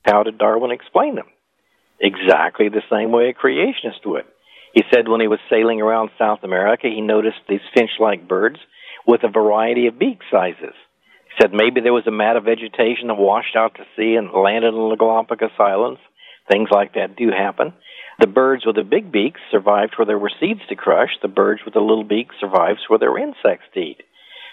How did Darwin explain them? Exactly the same way a creationist would. He said when he was sailing around South America, he noticed these finch-like birds with a variety of beak sizes. He said maybe there was a mat of vegetation that washed out to sea and landed on the Galapagos Islands. Things like that do happen. The birds with the big beaks survived where there were seeds to crush. The birds with the little beaks survived where there were insects to eat.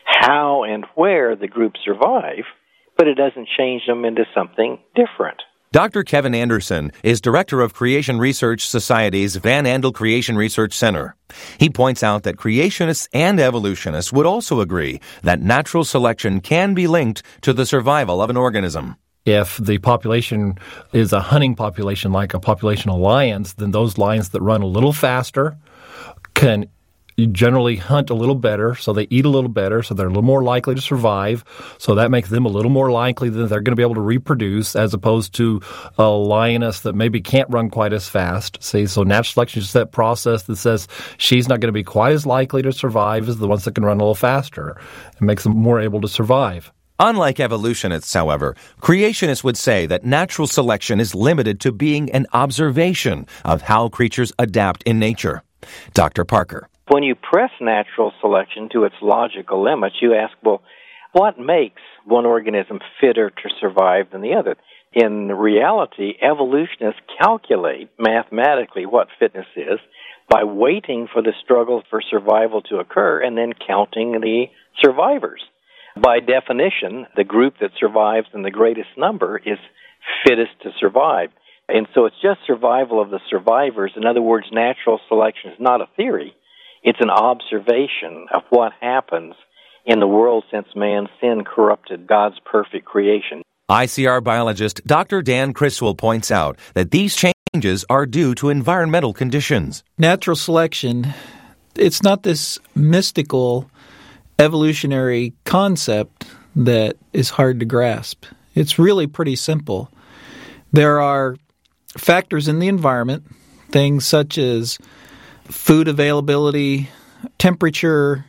How and where the groups survive, but it doesn't change them into something different. Dr. Kevin Anderson is director of Creation Research Society's Van Andel Creation Research Center. He points out that creationists and evolutionists would also agree that natural selection can be linked to the survival of an organism. If the population is a hunting population, like a population of lions, then those lions that run a little faster can generally hunt a little better, so they eat a little better, so they're a little more likely to survive. So that makes them a little more likely that they're going to be able to reproduce, as opposed to a lioness that maybe can't run quite as fast. See, so natural selection is just that process that says she's not going to be quite as likely to survive as the ones that can run a little faster. It makes them more able to survive. Unlike evolutionists, however, creationists would say that natural selection is limited to being an observation of how creatures adapt in nature. Dr. Parker. When you press natural selection to its logical limits, you ask, well, what makes one organism fitter to survive than the other? In reality, evolutionists calculate mathematically what fitness is by waiting for the struggle for survival to occur and then counting the survivors. By definition, the group that survives in the greatest number is fittest to survive. And so it's just survival of the survivors. In other words, natural selection is not a theory. It's an observation of what happens in the world since man's sin corrupted God's perfect creation. ICR biologist Dr. Dan Criswell points out that these changes are due to environmental conditions. Natural selection, it's not this mystical evolutionary concept that is hard to grasp. It's really pretty simple. There are factors in the environment, things such as food availability, temperature,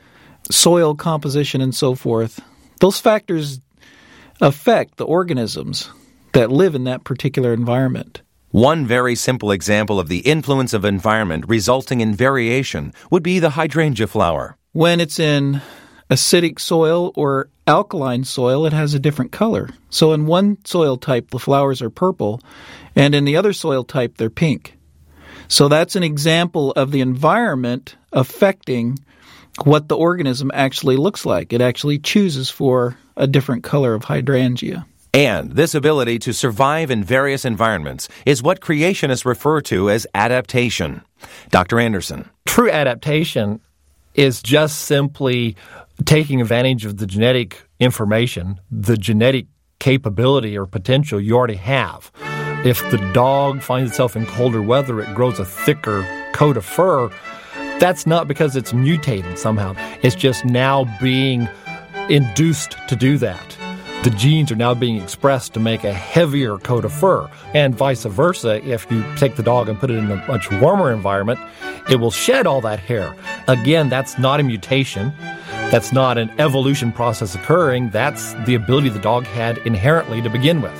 soil composition, and so forth. Those factors affect the organisms that live in that particular environment. One very simple example of the influence of environment resulting in variation would be the hydrangea flower. When it's in acidic soil or alkaline soil, it has a different color. So in one soil type, the flowers are purple, and in the other soil type, they're pink. So that's an example of the environment affecting what the organism actually looks like. It actually chooses for a different color of hydrangea. And this ability to survive in various environments is what creationists refer to as adaptation. Dr. Anderson. True adaptation is just simply taking advantage of the genetic information, the genetic capability or potential you already have. If the dog finds itself in colder weather, it grows a thicker coat of fur. That's not because it's mutated somehow. It's just now being induced to do that. The genes are now being expressed to make a heavier coat of fur. And vice versa, if you take the dog and put it in a much warmer environment, it will shed all that hair. Again, that's not a mutation. That's not an evolution process occurring. That's the ability the dog had inherently to begin with.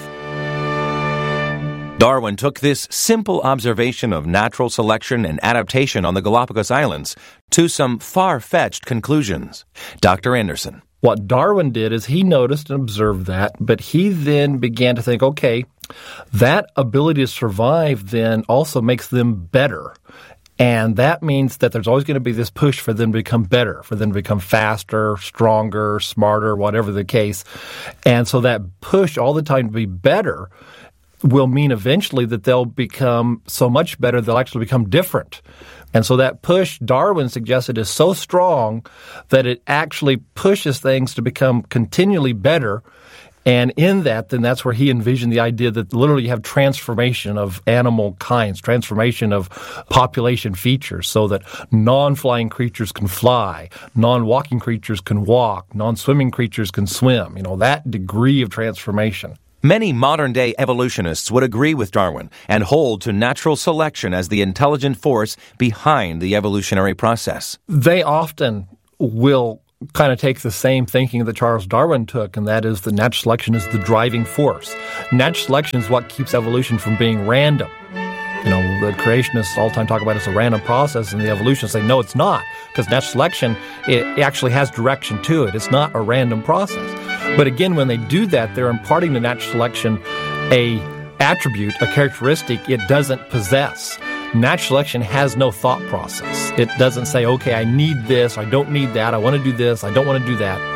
Darwin took this simple observation of natural selection and adaptation on the Galapagos Islands to some far-fetched conclusions. Dr. Anderson. What Darwin did is he noticed and observed that, but he then began to think, okay, that ability to survive then also makes them better. And that means that there's always going to be this push for them to become better, for them to become faster, stronger, smarter, whatever the case. And so that push all the time to be better will mean eventually that they'll become so much better they'll actually become different. And so that push, Darwin suggested, is so strong that it actually pushes things to become continually better. And in that, then that's where he envisioned the idea that literally you have transformation of animal kinds, transformation of population features, so that non-flying creatures can fly, non-walking creatures can walk, non-swimming creatures can swim. You know, that degree of transformation. Many modern-day evolutionists would agree with Darwin and hold to natural selection as the intelligent force behind the evolutionary process. They often will kind of takes the same thinking that Charles Darwin took, and that is that natural selection is the driving force. Natural selection is what keeps evolution from being random. The creationists all the time talk about it's a random process, and the evolutionists say, no, it's not, because natural selection, it actually has direction to it. It's not a random process. But again, when they do that, they're imparting to natural selection a attribute, a characteristic it doesn't possess. Natural selection has no thought process. It doesn't say, okay, I need this, I don't need that, I want to do this, I don't want to do that.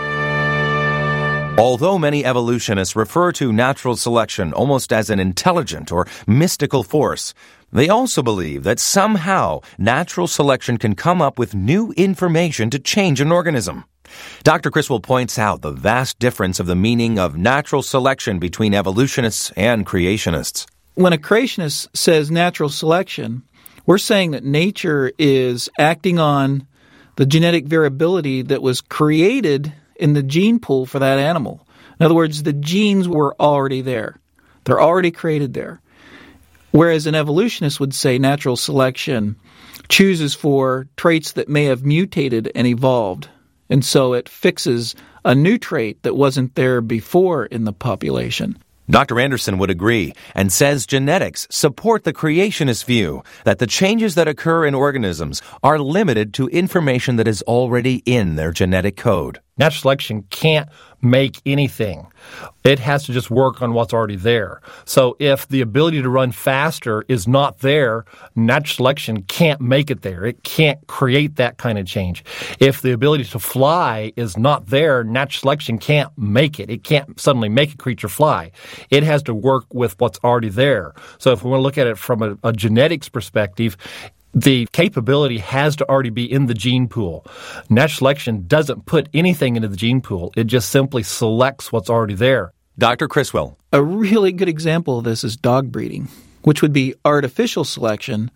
Although many evolutionists refer to natural selection almost as an intelligent or mystical force, they also believe that somehow natural selection can come up with new information to change an organism. Dr. Criswell points out the vast difference of the meaning of natural selection between evolutionists and creationists. When a creationist says natural selection, we're saying that nature is acting on the genetic variability that was created in the gene pool for that animal. In other words, the genes were already there. They're already created there. Whereas an evolutionist would say natural selection chooses for traits that may have mutated and evolved. And so it fixes a new trait that wasn't there before in the population. Dr. Anderson would agree and says genetics support the creationist view that the changes that occur in organisms are limited to information that is already in their genetic code. Natural selection can't make anything. It has to just work on what's already there. So if the ability to run faster is not there, natural selection can't make it there. It can't create that kind of change. If the ability to fly is not there, natural selection can't make it. It can't suddenly make a creature fly. It has to work with what's already there. So if we want to look at it from a genetics perspective, the capability has to already be in the gene pool. Natural selection doesn't put anything into the gene pool. It just simply selects what's already there. Dr. Criswell. A really good example of this is dog breeding, which would be artificial selection,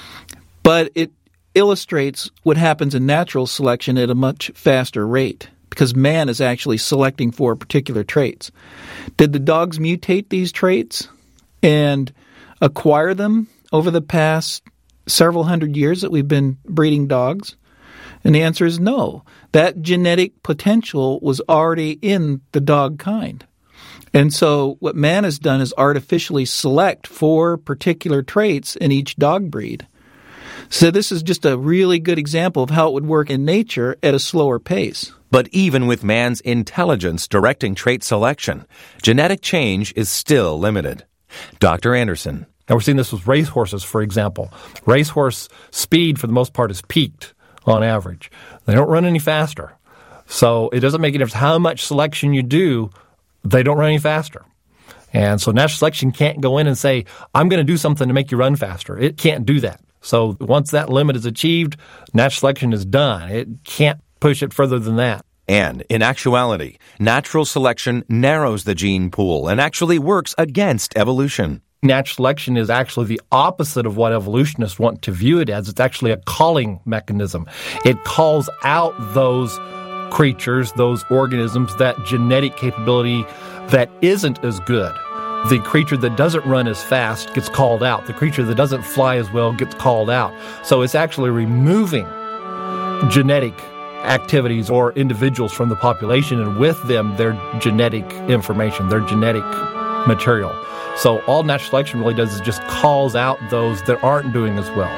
but it illustrates what happens in natural selection at a much faster rate because man is actually selecting for particular traits. Did the dogs mutate these traits and acquire them over the past several hundred years that we've been breeding dogs? And the answer is no. That genetic potential was already in the dog kind. And so what man has done is artificially select for particular traits in each dog breed. So this is just a really good example of how it would work in nature at a slower pace. But even with man's intelligence directing trait selection, genetic change is still limited. Dr. Anderson. Now, we're seeing this with racehorses, for example. Racehorse speed, for the most part, is peaked on average. They don't run any faster. So it doesn't make any difference how much selection you do, they don't run any faster. And so natural selection can't go in and say, I'm going to do something to make you run faster. It can't do that. So once that limit is achieved, natural selection is done. It can't push it further than that. And in actuality, natural selection narrows the gene pool and actually works against evolution. Natural selection is actually the opposite of what evolutionists want to view it as. It's actually a calling mechanism. It calls out those creatures, those organisms, that genetic capability that isn't as good. The creature that doesn't run as fast gets called out. The creature that doesn't fly as well gets called out. So it's actually removing genetic activities or individuals from the population, and with them their genetic information, their genetic material. So all natural selection really does is just calls out those that aren't doing as well.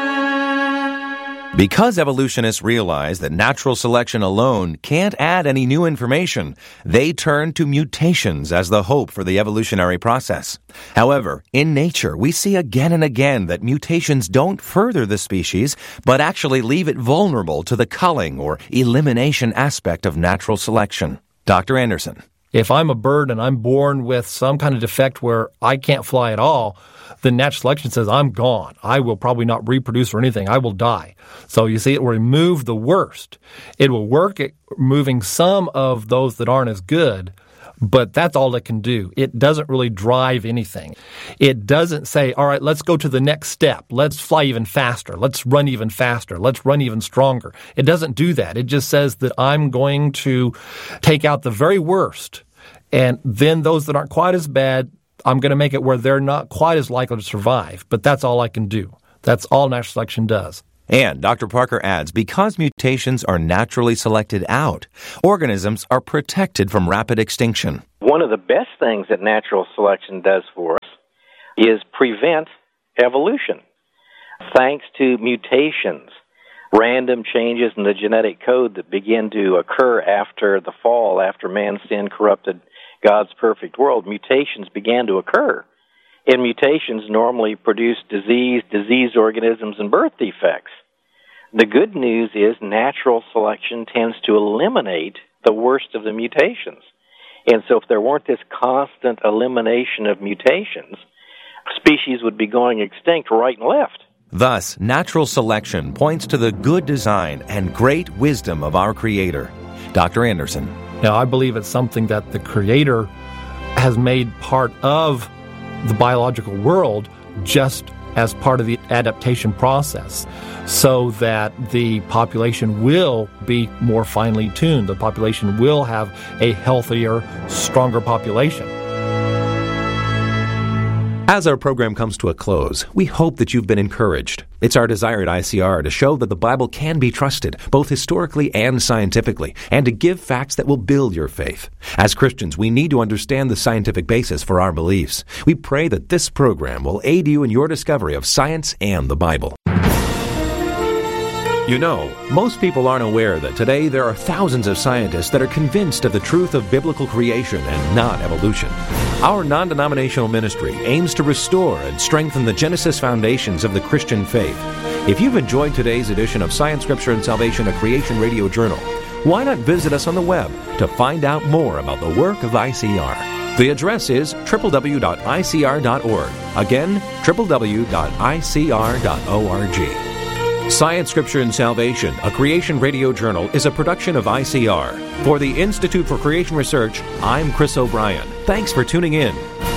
Because evolutionists realize that natural selection alone can't add any new information, they turn to mutations as the hope for the evolutionary process. However, in nature, we see again and again that mutations don't further the species, but actually leave it vulnerable to the culling or elimination aspect of natural selection. Dr. Anderson. If I'm a bird and I'm born with some kind of defect where I can't fly at all, then natural selection says I'm gone. I will probably not reproduce or anything. I will die. So you see, it will remove the worst. It will work at removing some of those that aren't as good, but that's all it can do. It doesn't really drive anything. It doesn't say, all right, let's go to the next step. Let's fly even faster. Let's run even faster. Let's run even stronger. It doesn't do that. It just says that I'm going to take out the very worst, and then those that aren't quite as bad, I'm going to make it where they're not quite as likely to survive. But that's all I can do. That's all natural selection does. And Dr. Parker adds, because mutations are naturally selected out, organisms are protected from rapid extinction. One of the best things that natural selection does for us is prevent evolution. Thanks to mutations, random changes in the genetic code that begin to occur after the fall, after man's sin corrupted God's perfect world, mutations began to occur. And mutations normally produce diseased organisms, and birth defects. The good news is natural selection tends to eliminate the worst of the mutations. And so if there weren't this constant elimination of mutations, species would be going extinct right and left. Thus, natural selection points to the good design and great wisdom of our Creator. Dr. Anderson. Now, I believe it's something that the Creator has made part of the biological world just as part of the adaptation process, so that the population will be more finely tuned. The population will have a healthier, stronger population. As our program comes to a close, we hope that you've been encouraged. It's our desire at ICR to show that the Bible can be trusted, both historically and scientifically, and to give facts that will build your faith. As Christians, we need to understand the scientific basis for our beliefs. We pray that this program will aid you in your discovery of science and the Bible. You know, most people aren't aware that today there are thousands of scientists that are convinced of the truth of biblical creation and not evolution. Our non-denominational ministry aims to restore and strengthen the Genesis foundations of the Christian faith. If you've enjoyed today's edition of Science, Scripture, and Salvation, a Creation Radio Journal, why not visit us on the web to find out more about the work of ICR? The address is www.icr.org. Again, www.icr.org. Science, Scripture, and Salvation, a Creation Radio Journal, is a production of ICR. For the Institute for Creation Research, I'm Chris O'Brien. Thanks for tuning in.